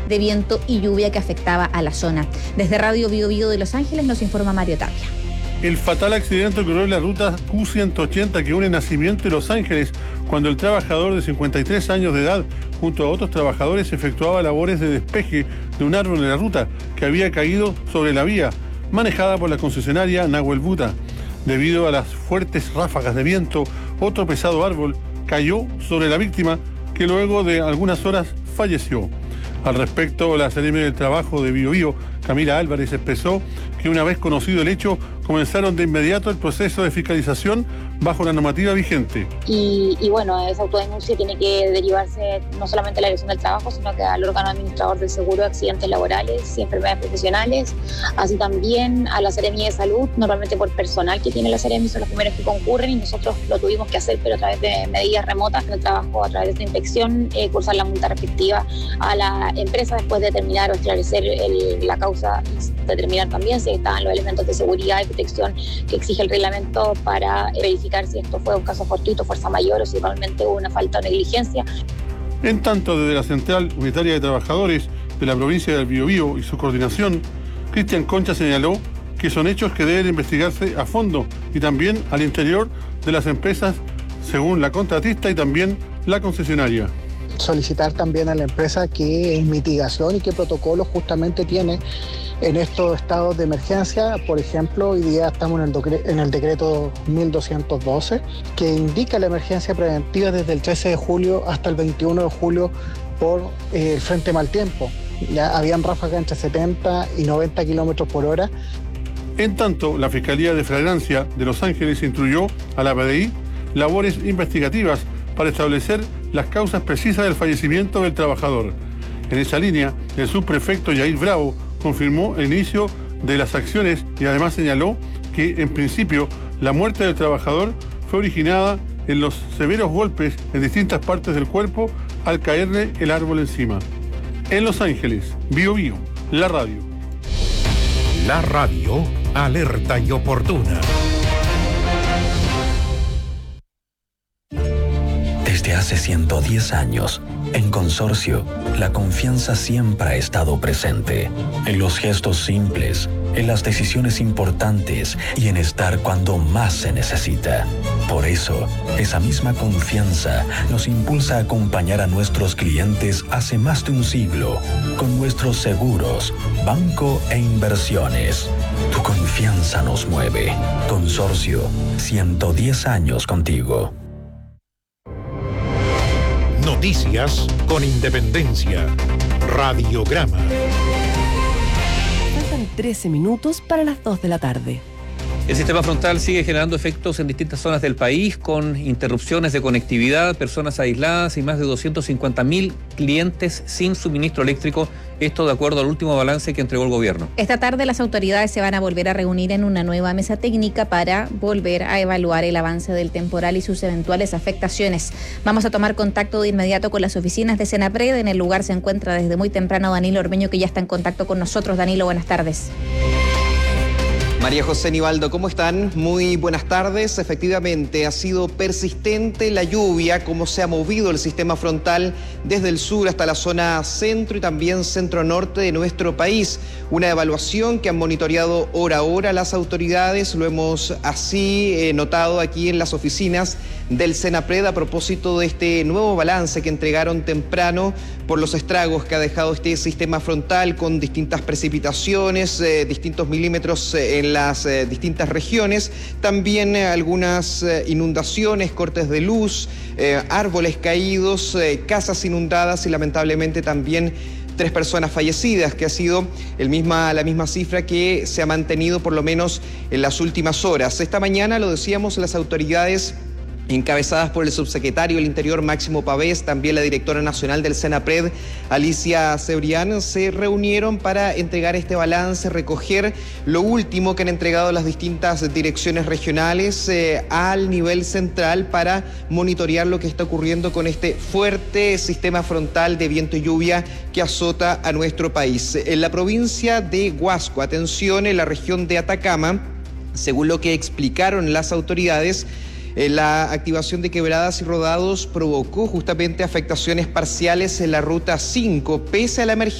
de viento y lluvia que afectaba a la zona. Desde Radio Bio Bio de Los Ángeles nos informa Mario Tapia. El fatal accidente ocurrió en la ruta Q180 que une Nacimiento y Los Ángeles, cuando el trabajador de 53 años de edad, junto a otros trabajadores, efectuaba labores de despeje de un árbol en la ruta que había caído sobre la vía, manejada por la concesionaria Nahuel Buta. Debido a las fuertes ráfagas de viento, otro pesado árbol cayó sobre la víctima, que luego de algunas horas falleció. Al respecto, la seremi del Trabajo de Bio Bio, Camila Álvarez, expresó que una vez conocido el hecho, comenzaron de inmediato el proceso de fiscalización bajo la normativa vigente. Y bueno, esa autodenuncia tiene que derivarse no solamente a la Dirección del Trabajo, sino que al órgano administrador del seguro de accidentes laborales y enfermedades profesionales, así también a la Seremi de Salud, normalmente por personal que tiene la Seremi, son los primeros que concurren y nosotros lo tuvimos que hacer, pero a través de medidas remotas en el trabajo, a través de esta inspección, cursar la multa respectiva a la empresa después de determinar o esclarecer la causa y determinar también si estaban los elementos de seguridad y protección que exige el reglamento para verificar si esto fue un caso fortuito, fuerza mayor o si realmente hubo una falta o negligencia. En tanto, desde la Central Unitaria de Trabajadores de la provincia del Biobío y su coordinación, Cristian Concha señaló que son hechos que deben investigarse a fondo y también al interior de las empresas, según la contratista y también la concesionaria. Solicitar también a la empresa qué mitigación y qué protocolos justamente tiene en estos estados de emergencia. Por ejemplo, hoy día estamos en el decreto 1212, que indica la emergencia preventiva desde el 13 de julio hasta el 21 de julio por el frente mal tiempo. Ya habían ráfagas entre 70 y 90 kilómetros por hora. En tanto, la Fiscalía de Flagrancia de Los Ángeles instruyó a la PDI labores investigativas para establecer las causas precisas del fallecimiento del trabajador. En esa línea, el subprefecto Yair Bravo confirmó el inicio de las acciones y además señaló que, en principio, la muerte del trabajador fue originada en los severos golpes en distintas partes del cuerpo al caerle el árbol encima. En Los Ángeles, Bio Bio, la radio. La radio, alerta y oportuna. Desde hace 110 años, en Consorcio, la confianza siempre ha estado presente, en los gestos simples, en las decisiones importantes y en estar cuando más se necesita. Por eso, esa misma confianza nos impulsa a acompañar a nuestros clientes hace más de un siglo, con nuestros seguros, banco e inversiones. Tu confianza nos mueve. Consorcio, 110 años contigo. Noticias con independencia. Radiograma. Faltan 13 minutos para las 2 de la tarde. El sistema frontal sigue generando efectos en distintas zonas del país, con interrupciones de conectividad, personas aisladas y más de 250.000 clientes sin suministro eléctrico. Esto de acuerdo al último balance que entregó el gobierno. Esta tarde las autoridades se van a volver a reunir en una nueva mesa técnica para volver a evaluar el avance del temporal y sus eventuales afectaciones. Vamos a tomar contacto de inmediato con las oficinas de Senapred. En el lugar se encuentra desde muy temprano Danilo Ormeño, que ya está en contacto con nosotros. Danilo, buenas tardes. María José Nivaldo, ¿cómo están? Muy buenas tardes. Efectivamente, ha sido persistente la lluvia, cómo se ha movido el sistema frontal desde el sur hasta la zona centro y también centro-norte de nuestro país. Una evaluación que han monitoreado hora a hora las autoridades, lo hemos así notado aquí en las oficinas del Senapred a propósito de este nuevo balance que entregaron temprano por los estragos que ha dejado este sistema frontal con distintas precipitaciones, distintos milímetros en las distintas regiones, también algunas inundaciones, cortes de luz, árboles caídos, casas inundadas y lamentablemente también 3 personas fallecidas, que ha sido la misma cifra que se ha mantenido por lo menos en las últimas horas. Esta mañana, lo decíamos, las autoridades encabezadas por el subsecretario del Interior Máximo Pavés, también la directora nacional del Senapred, Alicia Cebrián, se reunieron para entregar este balance, recoger lo último que han entregado las distintas direcciones regionales al nivel central para monitorear lo que está ocurriendo con este fuerte sistema frontal de viento y lluvia que azota a nuestro país. En la provincia de Huasco, atención, en la región de Atacama, según lo que explicaron las autoridades, la activación de quebradas y rodados provocó justamente afectaciones parciales en la ruta 5, pese a la emergencia